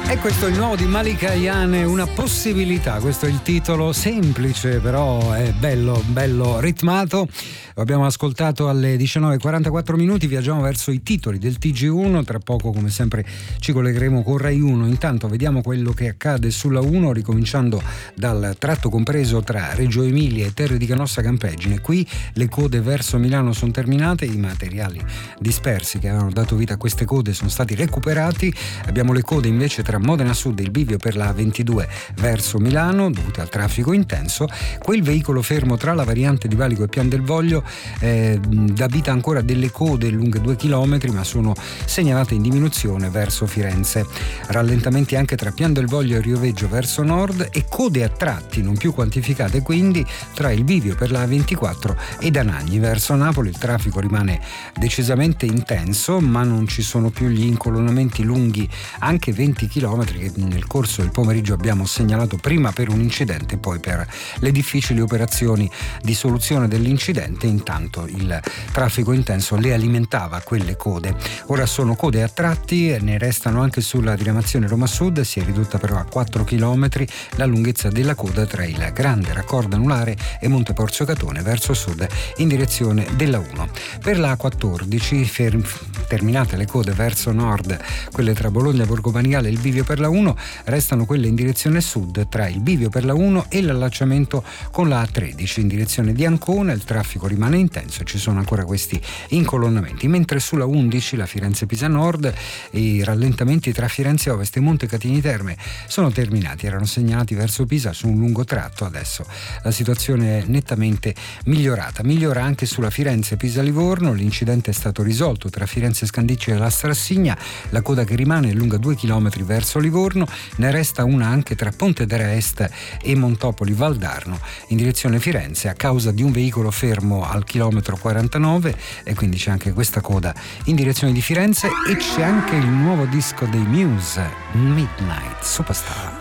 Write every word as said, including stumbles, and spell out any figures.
E questo è il nuovo di Malika Ayane, Una possibilità. Questo è il titolo, semplice però è bello, bello ritmato. Lo abbiamo ascoltato alle diciannove e quarantaquattro minuti. Viaggiamo verso i titoli del T G uno. Tra poco, come sempre, ci collegheremo con Rai uno. Intanto vediamo quello che accade sulla uno, ricominciando dal tratto compreso tra Reggio Emilia e Terre di Canossa Campeggine. Qui le code verso Milano sono terminate, i materiali dispersi che avevano dato vita a queste code sono stati recuperati. Abbiamo le code invece tra Modena Sud e il bivio per la A ventidue verso Milano, dovute al traffico intenso. Quel veicolo fermo tra la variante di Valico e Pian del Voglio eh, dà vita ancora a delle code lunghe due chilometri, ma sono segnalate in diminuzione verso Firenze. Rallentamenti anche tra Pian del Voglio e Rioveggio verso nord e code a tratti non più quantificate quindi tra il bivio per la A ventiquattro ed Anagni verso Napoli. Il traffico rimane decisamente intenso, ma non ci sono più gli incolonnamenti lunghi anche venti chilometri che nel corso del pomeriggio abbiamo segnalato prima per un incidente e poi per le difficili operazioni di soluzione dell'incidente. Intanto il traffico intenso le alimentava quelle code. Ora sono code a tratti, ne restano anche sulla diramazione Roma Sud, si è ridotta però a quattro chilometri la lunghezza della coda tra il grande raccordo anulare e Monte Porzio Catone verso sud in direzione della uno. Per la A quattordici ferm- terminate le code verso nord, quelle tra Bologna, Borgo Panigale e il bivio per la uno, restano quelle in direzione sud tra il bivio per la uno e l'allacciamento con la A tredici in direzione di Ancona. Il traffico rimane intenso, ci sono ancora questi incolonnamenti, mentre sulla undici la Firenze-Pisa Nord i rallentamenti tra Firenze Ovest e Montecatini Terme sono terminati, erano segnalati verso Pisa su un lungo tratto. Adesso la situazione è nettamente migliorata. Migliora anche sulla Firenze-Pisa-Livorno, l'incidente è stato risolto tra Firenze Scandicci e la Strassigna, la coda che rimane è lunga due chilometri verso Livorno, ne resta una anche tra Pontedera Est e Montopoli Valdarno in direzione Firenze a causa di un veicolo fermo al chilometro quarantanove, e quindi c'è anche questa coda in direzione di Firenze. E c'è anche il nuovo disco dei Muse, Midnight Superstar.